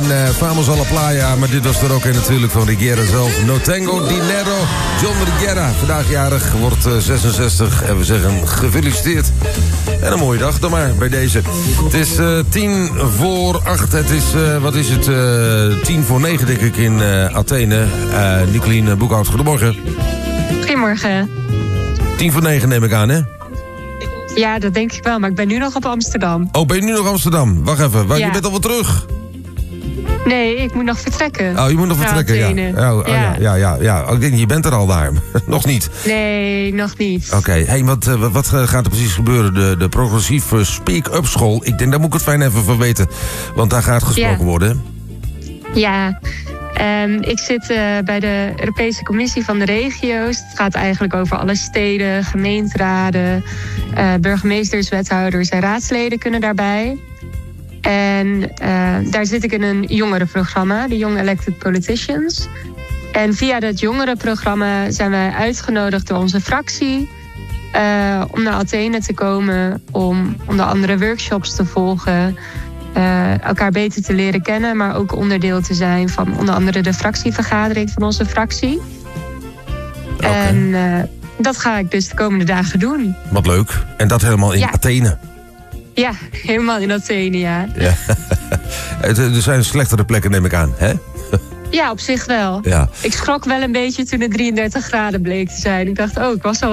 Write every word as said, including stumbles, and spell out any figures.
en uh, Vamos a la Playa. Maar dit was er ook in natuurlijk van Riguera zelf. No Tengo Dinero, John Riguera. Vandaag jarig, wordt uh, zesenzestig. En we zeggen gefeliciteerd. En een mooie dag dan maar bij deze. Het is uh, tien voor acht. Het is, uh, wat is het, uh, tien voor negen denk ik in uh, Athene. Uh, Nicolien Boekhout, goedemorgen. Goedemorgen. Tien voor negen neem ik aan, hè? Ja, dat denk ik wel, maar ik ben nu nog op Amsterdam. Oh, ben je nu nog Amsterdam? Wacht even, Waar, ja. je bent alweer terug? Nee, ik moet nog vertrekken. Oh, je moet nog vertrekken, ja. Oh, oh, ja. Ja, ja, ja. Oh, ik denk, je bent er al daar. Nog niet? Nee, nog niet. Oké, okay. Hey, wat, uh, wat gaat er precies gebeuren? De, de progressieve Speak-up school. Ik denk, daar moet ik het fijn even van weten. Want daar gaat gesproken ja. worden. Ja, um, ik zit uh, bij de Europese Commissie van de Regio's. Het gaat eigenlijk over alle steden, gemeenteraden, uh, burgemeesters, wethouders en raadsleden kunnen daarbij. En uh, daar zit ik in een jongerenprogramma, de Young Elected Politicians. En via dat jongerenprogramma zijn wij uitgenodigd door onze fractie uh, om naar Athene te komen, om onder andere workshops te volgen, uh, elkaar beter te leren kennen, maar ook onderdeel te zijn van onder andere de fractievergadering van onze fractie. Okay. En uh, dat ga ik dus de komende dagen doen. Wat leuk. En dat helemaal in ja. Athene. Ja, helemaal in Athene, ja. ja. Er zijn slechtere plekken, neem ik aan, hè? Ja, op zich wel. Ja. Ik schrok wel een beetje toen het drieëndertig graden bleek te zijn. Ik dacht, oh, ik was al